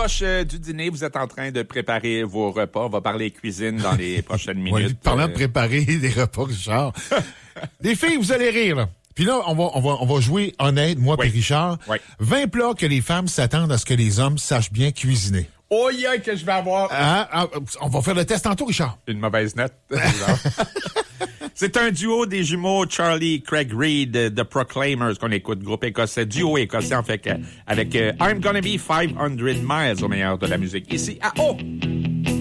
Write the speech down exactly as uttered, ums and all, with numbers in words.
approche euh, du dîner, vous êtes en train de préparer vos repas. On va parler cuisine dans les prochaines minutes. Oui, parlant euh... de préparer des repas, Richard. Les filles, vous allez rire, là. Puis là, on va, on va, on va jouer honnête, moi oui. et Richard. Oui. vingt plats que les femmes s'attendent à ce que les hommes sachent bien cuisiner. Oh, yeah, que je vais avoir. Ah, ah, on va faire le test tantôt, Richard. Une mauvaise note. C'est un duo des jumeaux Charlie Craig Reid de Proclaimers qu'on écoute, groupe écossais, duo écossais en fait, avec euh, I'm Gonna Be five hundred miles au meilleur de la musique. Ici à O.